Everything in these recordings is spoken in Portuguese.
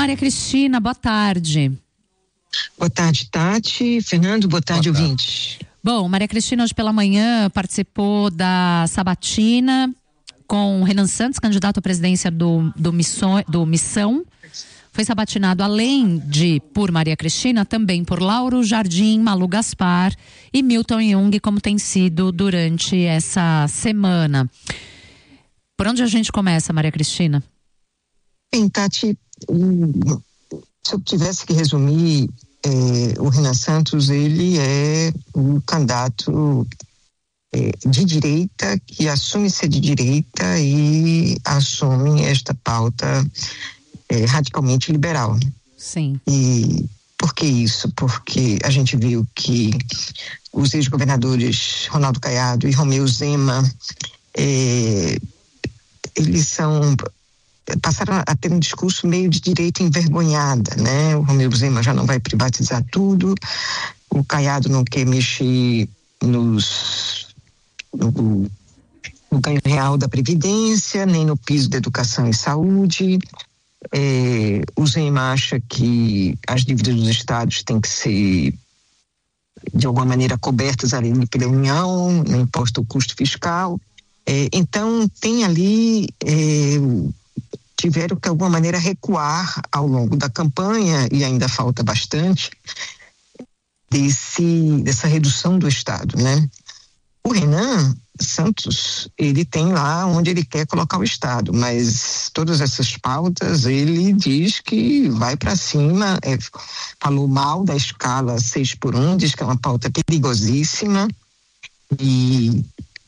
Maria Cristina, boa tarde. Boa tarde, Tati. Fernando, boa tarde, ouvintes. Bom, Maria Cristina hoje pela manhã participou da sabatina com Renan Santos, candidato à presidência do Missão. Foi sabatinado, além de por Maria Cristina, também por Lauro Jardim, Malu Gaspar e Milton Jung, como tem sido durante essa semana. Por onde a gente começa, Maria Cristina? Bem, Tati, se eu tivesse que resumir, o Renan Santos, ele é um candidato de direita que assume ser de direita e assume esta pauta radicalmente liberal. Sim. E por que isso? Porque a gente viu que os ex-governadores Ronaldo Caiado e Romeu Zema, eles passaram a ter um discurso meio de direita envergonhada, né? O Romeu Zema já não vai privatizar tudo, o Caiado não quer mexer no ganho real da Previdência, nem no piso da educação e saúde. O Zema acha que as dívidas dos estados têm que ser, de alguma maneira, cobertas ali pela União, no imposto ao custo fiscal. Então, tem ali... tiveram que, de alguma maneira, recuar ao longo da campanha, e ainda falta bastante, dessa redução do Estado, né? O Renan Santos, ele tem lá onde ele quer colocar o Estado, mas todas essas pautas, ele diz que vai para cima, falou mal da escala 6x1, diz que é uma pauta perigosíssima, e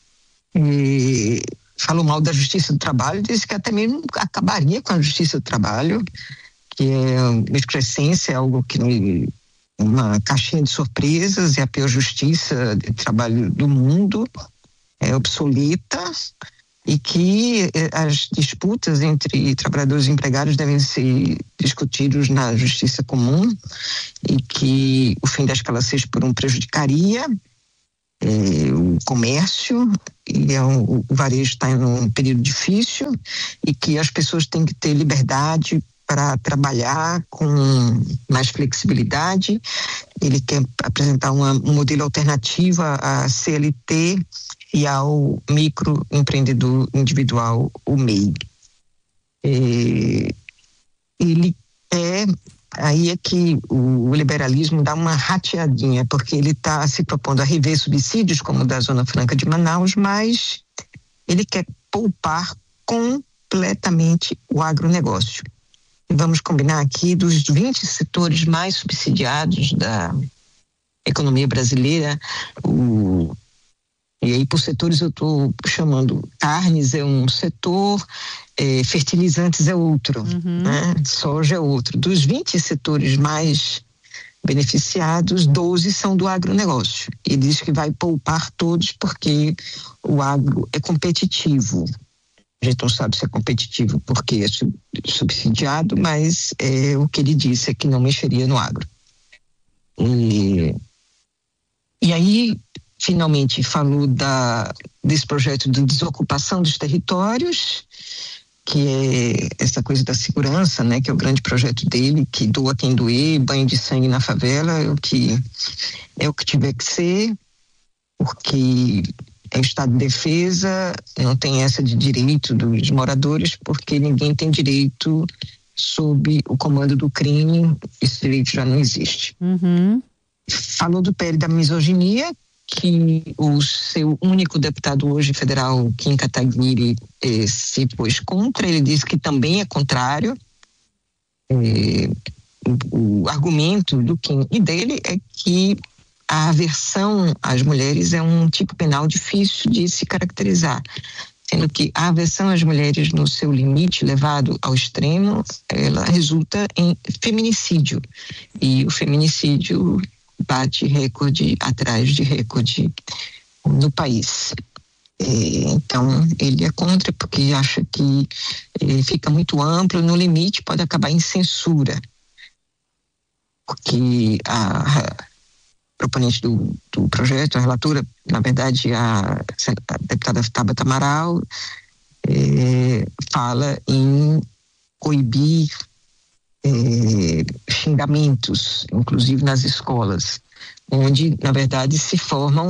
falou mal da Justiça do Trabalho, disse que até mesmo acabaria com a Justiça do Trabalho, que é uma excrescência, algo que uma caixinha de surpresas, é a pior justiça de trabalho do mundo, é obsoleta, e que as disputas entre trabalhadores e empregados devem ser discutidos na justiça comum, e que o fim da escala 6x1 prejudicaria o comércio, e o varejo está em um período difícil, e que as pessoas têm que ter liberdade para trabalhar com mais flexibilidade. Ele quer apresentar um modelo alternativo à CLT e ao microempreendedor individual, o MEI. Aí é que o liberalismo dá uma rateadinha, porque ele está se propondo a rever subsídios, como o da Zona Franca de Manaus, mas ele quer poupar completamente o agronegócio. E vamos combinar aqui, dos 20 setores mais subsidiados da economia brasileira, e aí por setores eu estou chamando: carnes é um setor, fertilizantes é outro, né? Soja é outro. Dos 20 setores mais beneficiados, 12 são do agronegócio. E diz que vai poupar todos porque o agro é competitivo. A gente não sabe se é competitivo porque é subsidiado, mas o que ele disse é que não mexeria no agro. E aí, finalmente, falou desse projeto de desocupação dos territórios, que é essa coisa da segurança, né, que é o grande projeto dele, que doa quem doer, banho de sangue na favela, é o que tiver que ser, porque é estado de defesa, não tem essa de direito dos moradores, porque ninguém tem direito sob o comando do crime, esse direito já não existe. Falou do PL da misoginia, que o seu único deputado hoje federal, Kim Kataguiri, se pôs contra. Ele disse que também é contrário. O argumento do Kim e dele é que a aversão às mulheres é um tipo penal difícil de se caracterizar, sendo que a aversão às mulheres, no seu limite levado ao extremo, ela resulta em feminicídio, e o feminicídio bate recorde atrás de recorde no país. Então, ele é contra porque acha que fica muito amplo, no limite pode acabar em censura, porque a proponente do projeto, a relatora, na verdade, a deputada Tabata Amaral, fala em coibir xingamentos, inclusive nas escolas, onde, na verdade, se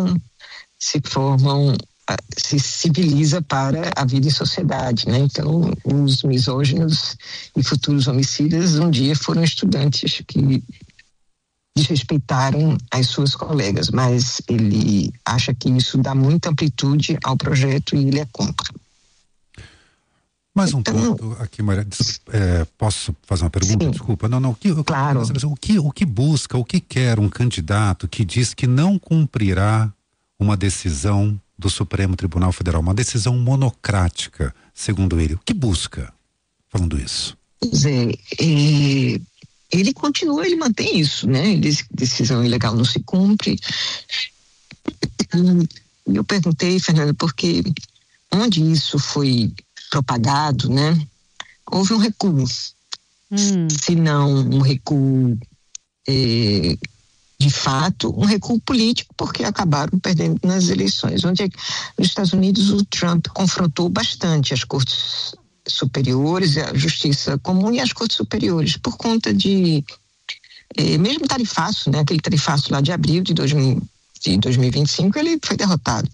civiliza para a vida em sociedade, né? Então, os misóginos e futuros homicidas um dia foram estudantes que desrespeitaram as suas colegas, mas ele acha que isso dá muita amplitude ao projeto e ele é contra. Mais um ponto aqui, Maria. Posso fazer uma pergunta? Sim. Desculpa. Não. Claro. O que busca, o que quer um candidato que diz que não cumprirá uma decisão do Supremo Tribunal Federal, uma decisão monocrática, segundo ele? O que busca falando isso? Pois é, ele continua, ele mantém isso, né? Ele diz que decisão ilegal não se cumpre. E eu perguntei, Fernanda, porque onde isso foi propagado, né? Houve um recuo. Se não um recuo de fato, um recuo político, porque acabaram perdendo nas eleições. Nos Estados Unidos, o Trump confrontou bastante as cortes superiores, a justiça comum e as cortes superiores, por conta de mesmo tarifaço, né? Aquele tarifaço lá de abril de 2025, ele foi derrotado.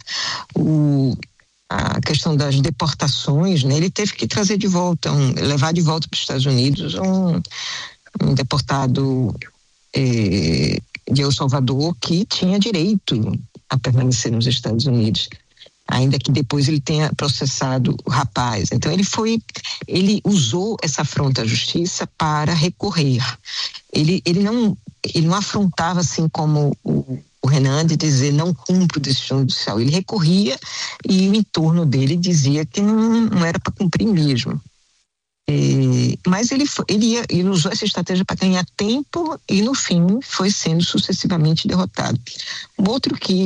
A questão das deportações, né? Ele teve que trazer de volta, levar de volta para os Estados Unidos um deportado de El Salvador que tinha direito a permanecer nos Estados Unidos, ainda que depois ele tenha processado o rapaz. Então ele usou essa afronta à justiça para recorrer. Ele não afrontava assim como o Renan de dizer não cumpre a decisão judicial. Ele recorria e o entorno dele dizia que não era para cumprir mesmo. Mas ele usou essa estratégia para ganhar tempo e no fim foi sendo sucessivamente derrotado. Um outro que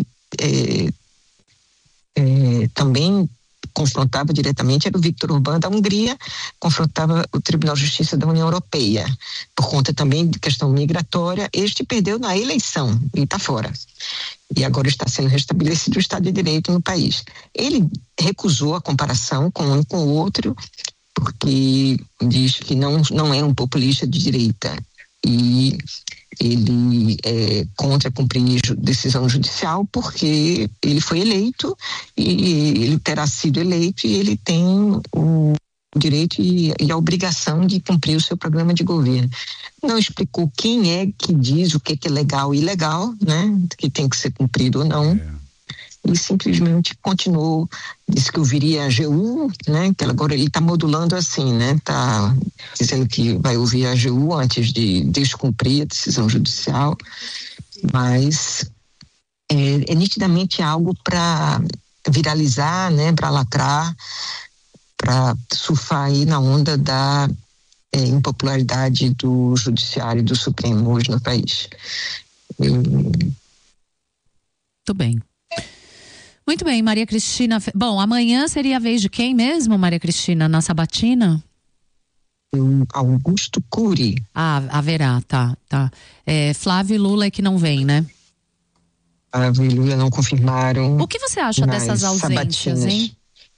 também confrontava diretamente era o Viktor Orbán da Hungria, confrontava o Tribunal de Justiça da União Europeia, por conta também de questão migratória. Este perdeu na eleição e está fora. E agora está sendo restabelecido o Estado de Direito no país. Ele recusou a comparação com um com o outro, porque diz que não é um populista de direita e ele é contra cumprir decisão judicial porque ele foi eleito e ele terá sido eleito e ele tem o direito e a obrigação de cumprir o seu programa de governo. Não explicou quem é que diz o que é legal e ilegal, né? Que tem que ser cumprido ou não. E simplesmente continuou, disse que ouviria a AGU, né? Que agora ele está modulando assim, né? Está dizendo que vai ouvir a AGU antes de descumprir a decisão judicial, mas é nitidamente algo para viralizar, né? Para lacrar, para surfar aí na onda da impopularidade do judiciário e do Supremo hoje no país. Muito bem. Muito bem, Maria Cristina. Bom, amanhã seria a vez de quem mesmo, Maria Cristina, na sabatina? Augusto Cury. Haverá, tá. Flávio e Lula é que não vem, né? Flávio e Lula não confirmaram. O que você acha dessas ausências, hein?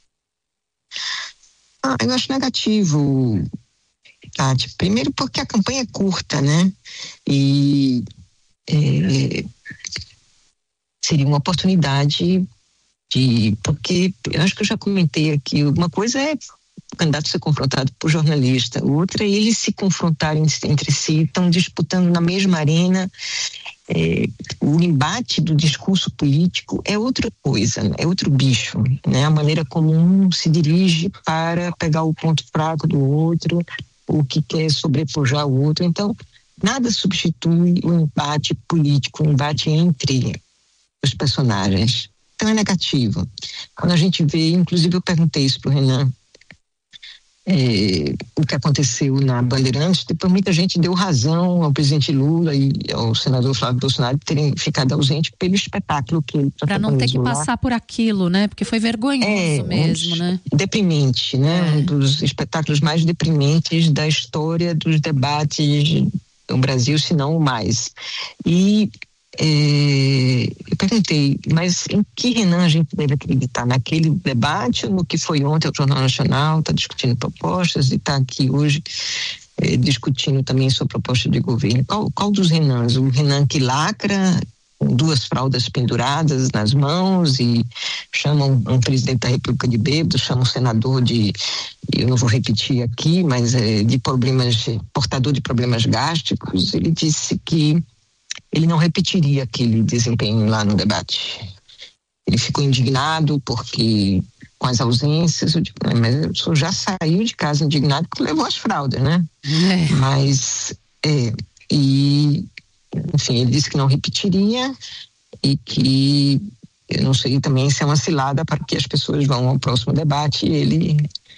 Eu acho negativo, Tati. Primeiro porque a campanha é curta, né? E seria uma oportunidade porque eu acho que eu já comentei aqui, uma coisa é o candidato ser confrontado por jornalista, outra é eles se confrontarem entre si, estão disputando na mesma arena. O embate do discurso político é outra coisa, é outro bicho, né? A maneira como um se dirige para pegar o ponto fraco do outro, o que quer sobrepujar o outro. Então, nada substitui o embate político, o embate entre os personagens. Então é negativo. Quando a gente vê, inclusive eu perguntei isso para o Renan, o que aconteceu na Bandeirantes, depois muita gente deu razão ao presidente Lula e ao senador Flávio Bolsonaro terem ficado ausente pelo espetáculo que ele para não ter que passar por aquilo, né? Porque foi vergonhoso mesmo, né? Deprimente, né? Um dos espetáculos mais deprimentes da história dos debates no Brasil, se não o mais. E eu perguntei, mas em que Renan a gente deve acreditar? Naquele debate ou no que foi ontem o Jornal Nacional, está discutindo propostas e está aqui hoje discutindo também sua proposta de governo. Qual dos Renans? O Renan que lacra, com 2 fraldas penduradas nas mãos e chama um presidente da República de bêbado, chama um senador eu não vou repetir aqui, mas portador de problemas gástricos. Ele disse que ele não repetiria aquele desempenho lá no debate. Ele ficou indignado porque com as ausências, eu digo, mas o senhor já saiu de casa indignado porque levou as fraldas, né? Mas, enfim, ele disse que não repetiria e que, eu não sei também se é uma cilada para que as pessoas vão ao próximo debate e ele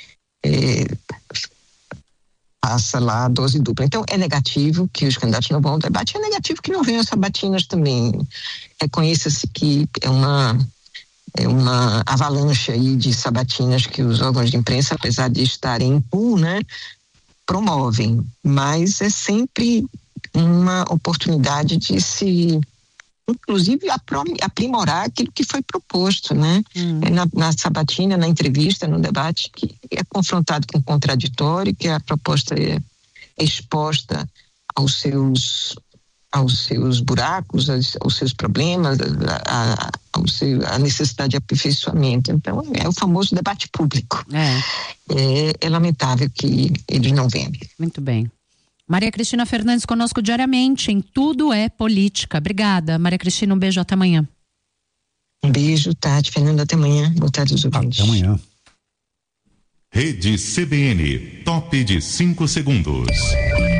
passa lá a dose dupla. Então, é negativo que os candidatos não vão ao debate, é negativo que não venham as sabatinas também. Reconheça-se que é uma avalanche aí de sabatinas que os órgãos de imprensa, apesar de estarem em pool, né, promovem, mas é sempre uma oportunidade de se, inclusive, aprimorar aquilo que foi proposto, né? Na sabatina, na entrevista, no debate, que é confrontado com o contraditório, que a proposta é exposta aos seus buracos, aos seus problemas, a necessidade de aperfeiçoamento. Então, é o famoso debate público. É lamentável que eles não venham. Muito bem. Maria Cristina Fernandes conosco diariamente em Tudo é Política. Obrigada, Maria Cristina, um beijo, até amanhã. Um beijo, Tati, Fernando, até amanhã. Boa tarde aos ouvintes. Até amanhã. Rede CBN, top de 5 segundos.